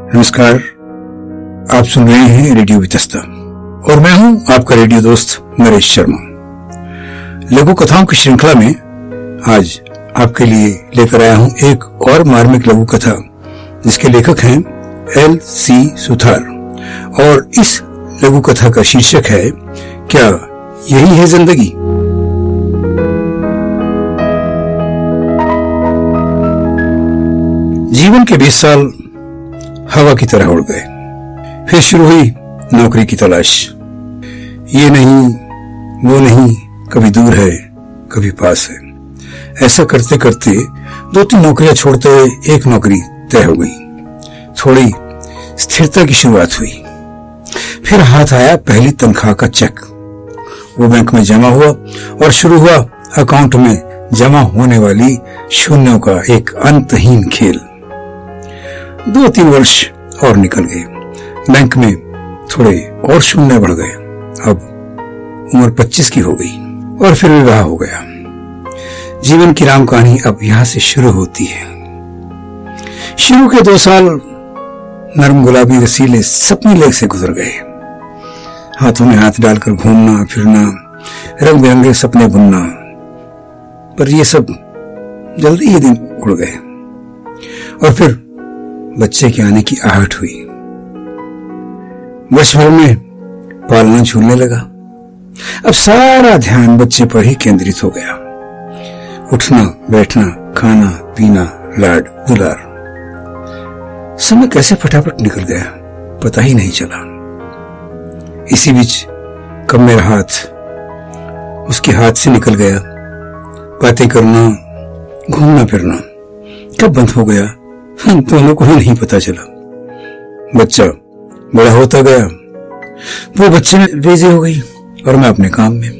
नमस्कार, आप सुन रहे हैं रेडियो वितस्ता और मैं हूं आपका रेडियो दोस्त नरेश शर्मा। लघु कथाओं की श्रृंखला में आज आपके लिए लेकर आया हूं एक और मार्मिक लघु कथा जिसके लेखक हैं L.C. सुथार और इस लघु कथा का शीर्षक है क्या यही है जिंदगी। जीवन के 20 साल हवा की तरह उड़ गए। फिर शुरू हुई नौकरी की तलाश। ये नहीं वो नहीं, कभी दूर है कभी पास है, ऐसा करते करते 2-3 नौकरियां छोड़ते हुए एक नौकरी तय हो गई। थोड़ी स्थिरता की शुरुआत हुई। फिर हाथ आया पहली तनख्वाह का चेक। वो बैंक में जमा हुआ और शुरू हुआ अकाउंट में जमा होने वाली शून्यों का एक अंतहीन खेल। 2-3 वर्ष और निकल गए। बैंक में थोड़े और शून्य बढ़ गए। अब उम्र 25 की हो गई और फिर विवाह हो गया। जीवन की राम कहानी अब यहां से शुरू होती है। शुरू के 2 साल नरम गुलाबी रसीले सपने लेख से गुजर गए। हाथों में हाथ डालकर घूमना फिरना, रंग बिरंगे सपने बुनना, पर ये सब जल्दी ही दिन उड़ गए और फिर बच्चे के आने की आहट हुई। वर्ष भर में पालना झूलने लगा। अब सारा ध्यान बच्चे पर ही केंद्रित हो गया। उठना बैठना, खाना पीना, लाड दुलार। समय कैसे फटाफट निकल गया पता ही नहीं चला। इसी बीच कब मेरा हाथ उसके हाथ से निकल गया। बातें करना, घूमना फिरना कब बंद हो गया हम दोनों को ही नहीं पता चला। बच्चा बड़ा होता गया। वो बच्चे में बिजी हो गई और मैं अपने काम में।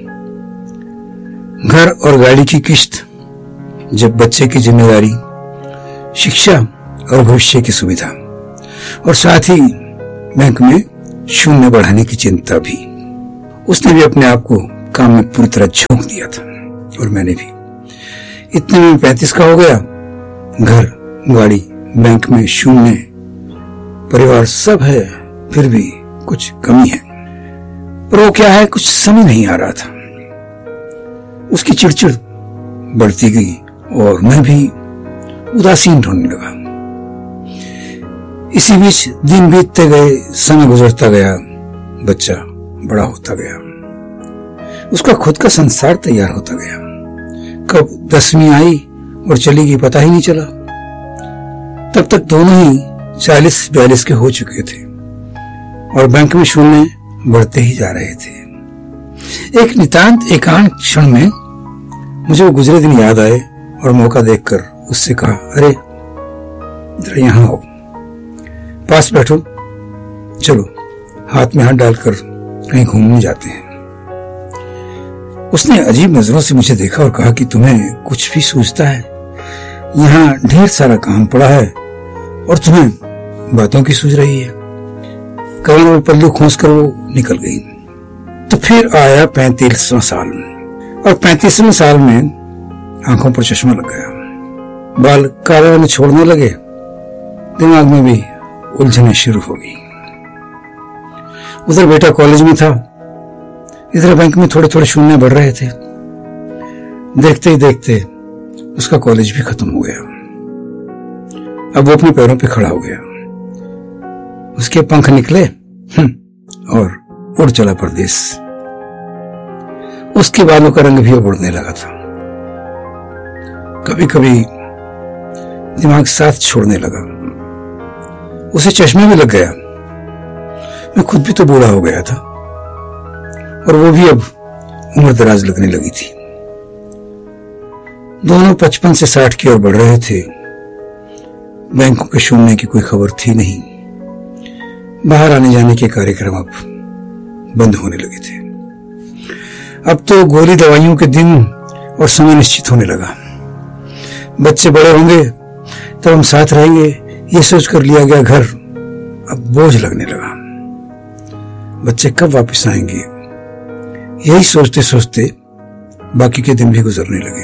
घर और गाड़ी की किश्त, जब बच्चे की जिम्मेदारी, शिक्षा और भविष्य की सुविधा, और साथ ही बैंक में शून्य बढ़ाने की चिंता भी। उसने भी अपने आप को काम में पूरी तरह झोंक दिया था और मैंने भी। इतने में 35 का हो गया। घर, गाड़ी, बैंक में शून्य, परिवार सब है, फिर भी कुछ कमी है। पर वो क्या है कुछ समझ नहीं आ रहा था। उसकी चिड़चिड़ बढ़ती गई और मैं भी उदासीन होने लगा। इसी बीच दिन बीतते गए, समय गुजरता गया, बच्चा बड़ा होता गया। उसका खुद का संसार तैयार होता गया। कब 10वीं आई और चली गई पता ही नहीं चला। तब तक दोनों ही 40-42 के हो चुके थे और बैंक में शून्य बढ़ते ही जा रहे थे। एक नितांत एकांत क्षण में मुझे वो गुजरे दिन याद आए और मौका देखकर उससे कहा, अरे जरा यहां आओ, पास बैठो, चलो हाथ में हाथ डालकर कहीं घूमने जाते हैं। उसने अजीब नजरों से मुझे देखा और कहा कि तुम्हें कुछ भी सूझता है? यहाँ ढेर सारा काम पड़ा है और तुम्हें बातों की सूझ रही है। कहीं वो पल्लू खोस कर वो निकल गई। तो फिर आया 35वां साल और 35वें साल में आंखों पर चश्मा लग गया। बाल काले में छोड़ने लगे। दिमाग में भी उलझने शुरू हो गई। उधर बेटा कॉलेज में था, इधर बैंक में थोड़े थोड़े शून्य बढ़ रहे थे। देखते ही देखते उसका कॉलेज भी खत्म हो गया। अब वो अपने पैरों पे खड़ा हो गया। उसके पंख निकले और उड़ चला परदेश। उसके बालों का रंग भी अब उड़ने लगा था। कभी कभी दिमाग साथ छोड़ने लगा। उसे चश्मा भी लग गया। मैं खुद भी तो बूढ़ा हो गया था और वो भी अब उम्र दराज लगने लगी थी। दोनों 55 से 60 की ओर बढ़ रहे थे। बैंकों के शून्य की कोई खबर थी नहीं। बाहर आने जाने के कार्यक्रम अब बंद होने लगे थे। अब तो गोली दवाइयों के दिन और समय निश्चित होने लगा। बच्चे बड़े होंगे तब हम साथ रहेंगे, ये सोचकर लिया गया घर अब बोझ लगने लगा। बच्चे कब वापस आएंगे, यही सोचते सोचते बाकी के दिन भी गुजरने लगे।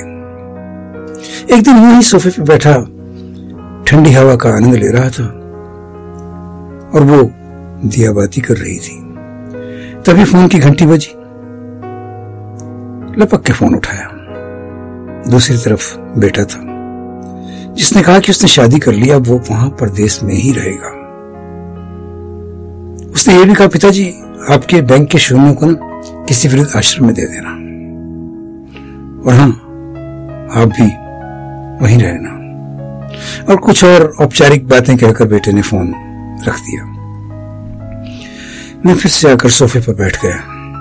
एक दिन यूं ही सोफे पे बैठा ठंडी हवा का आनंद ले रहा था। और वो दियाबाती कर रही थी। तभी फोन की घंटी बजी। लपक के फोन उठाया। दूसरी तरफ बेटा था, जिसने कहा कि उसने शादी कर लिया, अब वो वहां परदेश में ही रहेगा। उसने ये भी कहा, पिताजी आपके बैंक के शून्यों को ना किसी वृद्ध आश्रम में दे देना, और हाँ, आप भी वहीं रहना। और कुछ और औपचारिक बातें कहकर बेटे ने फोन रख दिया। मैं फिर से आकर सोफे पर बैठ गया।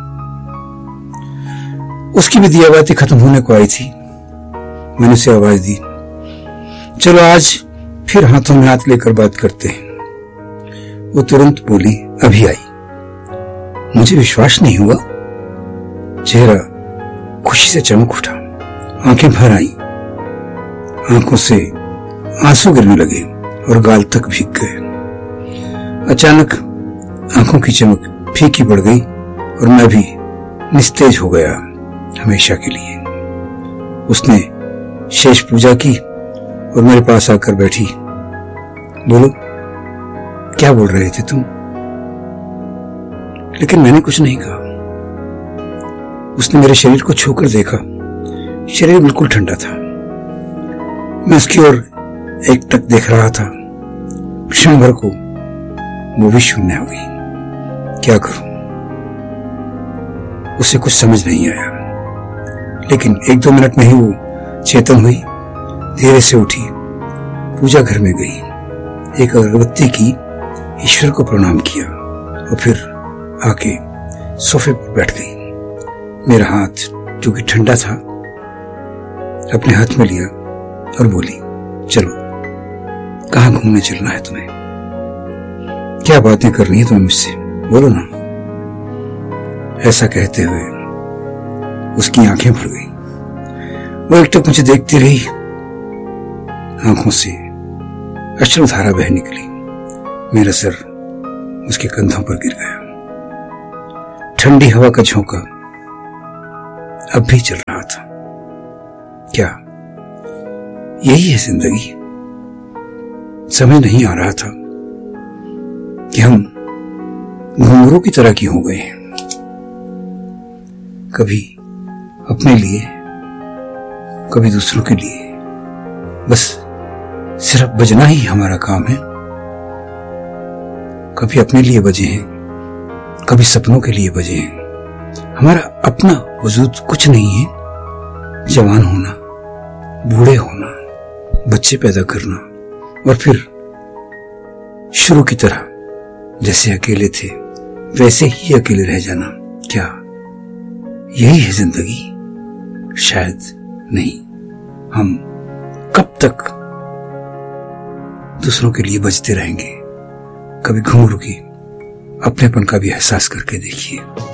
उसकी भी दियाबाती खत्म होने को आई थी। मैंने उसे आवाज दी, चलो आज फिर हाथों में हाथ लेकर बात करते हैं। वो तुरंत बोली, अभी आई। मुझे विश्वास नहीं हुआ। चेहरा खुशी से चमक उठा, आंखें भर आई, आंखों से आंसू गिरने लगे और गाल तक भीग गए। अचानक आंखों की चमक फीकी पड़ गई और मैं भी निस्तेज हो गया हमेशा के लिए। उसने शेष पूजा की और मेरे पास आकर बैठी। बोलो, क्या बोल रहे थे तुम? लेकिन मैंने कुछ नहीं कहा। उसने मेरे शरीर को छूकर देखा। शरीर बिल्कुल ठंडा था। मैं उसकी ओर एकटक देख रहा था। क्षण भर को वो भी शून्य हो गई। क्या करूं? उसे कुछ समझ नहीं आया, लेकिन 1-2 मिनट में ही वो चेतन हुई, धीरे से उठी, पूजा घर में गई, एक अगरबत्ती की, ईश्वर को प्रणाम किया और फिर आके सोफे पर बैठ गई। मेरा हाथ, जो कि ठंडा था, अपने हाथ में लिया और बोली, चलो, कहाँ घूमने चलना है तुम्हें? क्या बातें करनी है तुम्हें मुझसे? बोलो ना। ऐसा कहते हुए उसकी आंखें भर गई। वो एकटक मुझे देखती रही। आंखों से अश्रुधारा बह निकली। मेरा सर उसके कंधों पर गिर गया। ठंडी हवा का झोंका अब भी चल रहा था। क्या यही है जिंदगी? समझ नहीं आ रहा था कि हम घुंघरू की तरह क्यों हो गए हैं। कभी अपने लिए, कभी दूसरों के लिए, बस सिर्फ बजना ही हमारा काम है। कभी अपने लिए बजे हैं, कभी सपनों के लिए बजे हैं। हमारा अपना वजूद कुछ नहीं है। जवान होना, बूढ़े होना, बच्चे पैदा करना और फिर शुरू की तरह जैसे अकेले थे वैसे ही अकेले रह जाना। क्या यही है जिंदगी? शायद नहीं। हम कब तक दूसरों के लिए बजते रहेंगे? कभी घुंघरू की अपनेपन का भी एहसास करके देखिए।